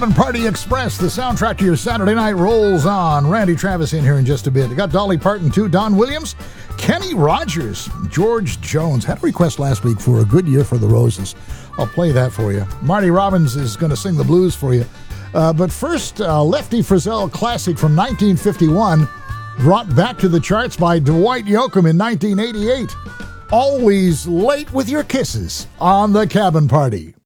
Party Express, the soundtrack to your Saturday night rolls on. Randy Travis in here in just a bit. I got Dolly Parton too, Don Williams, Kenny Rogers, George Jones. Had a request last week for A Good Year for the Roses. I'll play that for you. Marty Robbins is going to sing the blues for you. But first, Lefty Frizzell classic from 1951, brought back to the charts by Dwight Yoakam in 1988. Always Late with Your Kisses on The Cabin Party.